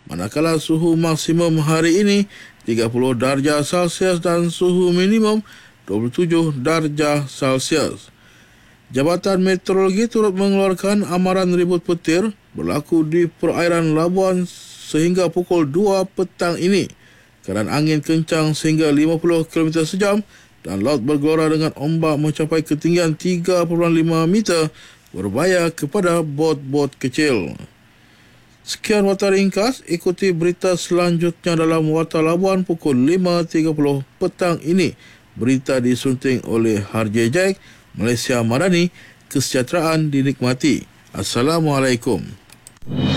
manakala suhu maksimum hari ini 30 darjah Celsius dan suhu minimum 27 darjah Celsius. Jabatan Meteorologi turut mengeluarkan amaran ribut petir berlaku di perairan Labuan sehingga pukul 2 petang ini. Keadaan angin kencang sehingga 50 km sejam dan laut bergelora dengan ombak mencapai ketinggian 3.5 meter berbahaya kepada bot-bot kecil. Sekian Warta Ringkas, ikuti berita selanjutnya dalam Warta Labuan pukul 5.30 petang ini. Berita disunting oleh Harjay Jack, Malaysia Madani, kesejahteraan dinikmati. Assalamualaikum.